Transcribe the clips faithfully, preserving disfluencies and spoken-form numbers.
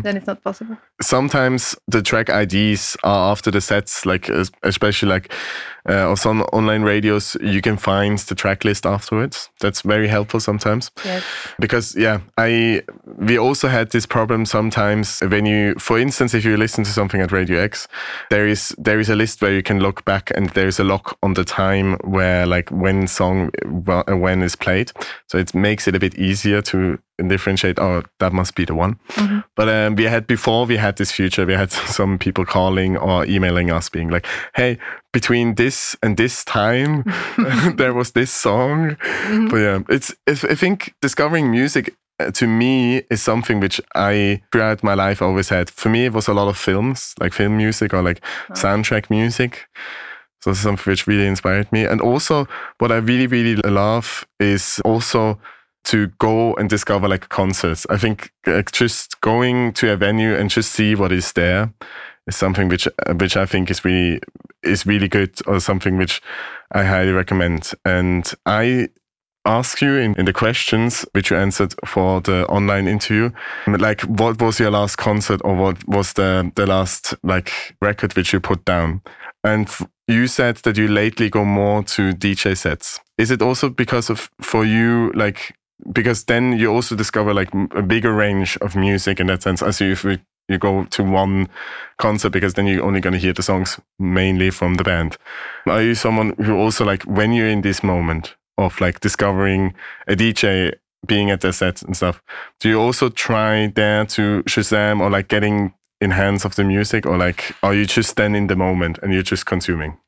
then it's not possible. Sometimes the track I Ds are after the sets, like especially like uh, on some online radios, you can find the track list afterwards. That's very helpful sometimes. Yes. Because yeah, I we also had this problem sometimes when you, for instance, if you listen to something at Radio X, there is there is a list where you can look back and there is a lock on the time where like when song when is played. So it makes it a bit easier to differentiate, oh, that must be the one. Mm-hmm. But um, we had before we had this feature, we had some people calling or emailing us being like, hey, between this and this time, there was this song. Mm-hmm. But yeah, it's, I think discovering music uh, to me is something which I, throughout my life, always had. For me, it was a lot of films, like film music or like oh. soundtrack music. So this is something which really inspired me. And also what I really, really love is also to go and discover like concerts. I think uh, just going to a venue and just see what is there is something which uh, which I think is really is really good, or something which I highly recommend. And I ask you in, in the questions which you answered for the online interview, like what was your last concert, or what was the the last like record which you put down? And f- you said that you lately go more to D J sets. Is it also because of for you like? Because then you also discover like a bigger range of music in that sense, as if you, you go to one concert, because then you're only going to hear the songs mainly from the band. Are you someone who also like, when you're in this moment of like discovering a D J being at their set and stuff, do you also try there to Shazam or like getting in hands of the music, or like are you just then in the moment and you're just consuming?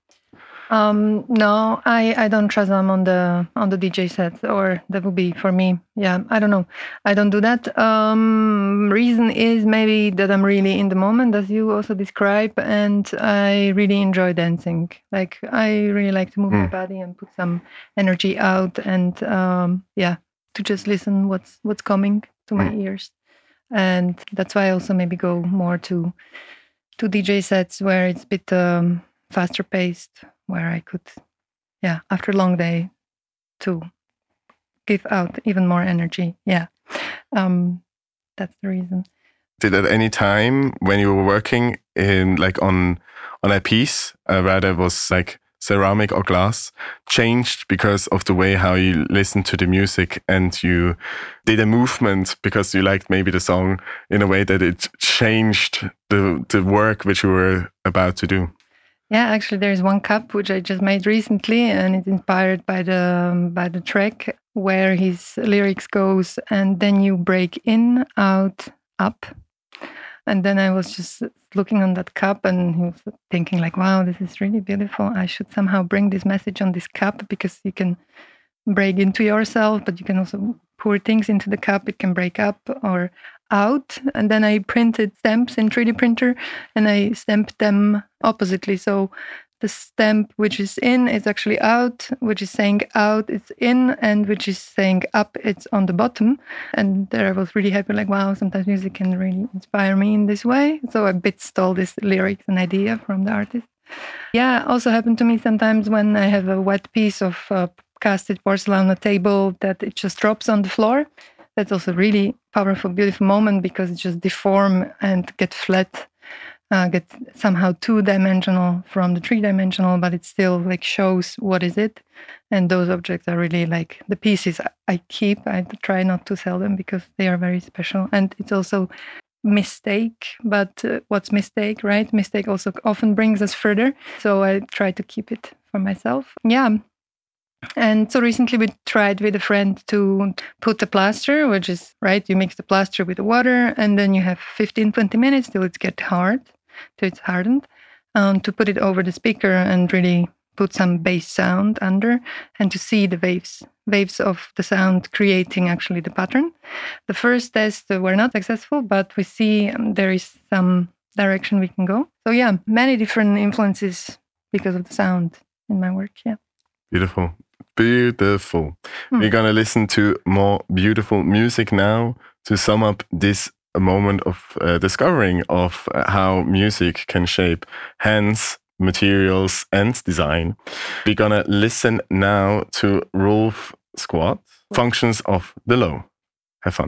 Um, no, I, I don't Shazam on the on the D J sets, or that would be for me. Yeah, I don't know. I don't do that. Um, reason is maybe that I'm really in the moment, as you also describe, and I really enjoy dancing. Like I really like to move mm. my body and put some energy out, and um, yeah, to just listen what's what's coming to my mm. ears, and that's why I also maybe go more to to D J sets where it's a bit um, faster paced, where I could, yeah, after a long day, to give out even more energy. Yeah, um, that's the reason. Did at any time when you were working in like on on a piece, uh, whether it was like ceramic or glass, changed because of the way how you listened to the music, and you did a movement because you liked maybe the song in a way that it changed the the work which you were about to do? Yeah, actually, there's one cup which I just made recently, and it's inspired by the um, by the track where his lyrics goes, and then you break in, out, up, and then I was just looking on that cup and he was thinking like, wow, this is really beautiful. I should somehow bring this message on this cup, because you can break into yourself, but you can also pour things into the cup. It can break up or out. And then I printed stamps in three D printer, and I stamped them oppositely. So the stamp which is in is actually out, which is saying out, it's in, and which is saying up, it's on the bottom. And there I was really happy, like, wow, sometimes music can really inspire me in this way. So I bit stole this lyrics and idea from the artist. Yeah, also happened to me sometimes when I have a wet piece of uh, casted porcelain on a table that it just drops on the floor. That's also really powerful, beautiful moment, because it just deform and get flat, uh, get somehow two-dimensional from the three-dimensional, but it still like shows what is it. And those objects are really like the pieces I keep. I try not to sell them because they are very special. And it's also mistake, but uh, what's mistake, right? Mistake also often brings us further. So I try to keep it for myself. Yeah. And so recently we tried with a friend to put the plaster, which is, right, you mix the plaster with the water, and then you have fifteen, twenty minutes till it gets hard, till it's hardened, um, to put it over the speaker and really put some bass sound under, and to see the waves, waves of the sound creating actually the pattern. The first tests were not successful, but we see um, there is some direction we can go. So yeah, many different influences because of the sound in my work, yeah. Beautiful. Beautiful. Mm. We're going to listen to more beautiful music now to sum up this moment of uh, discovering of uh, how music can shape hands, materials, and design. We're going to listen now to Rolf Squad, Functions of the Low.